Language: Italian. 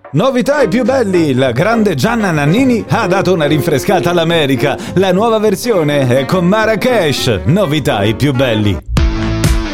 Novità ai più belli, la grande Gianna Nannini ha dato una rinfrescata all'America. La nuova versione è con Marrakesh. Novità ai più belli.